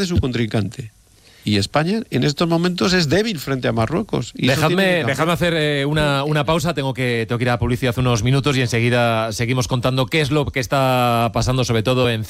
de su contrincante. Y España en estos momentos es débil frente a Marruecos. Y dejadme hacer una pausa, tengo que ir a publicidad hace unos minutos y enseguida seguimos contando qué es lo que está pasando, sobre todo en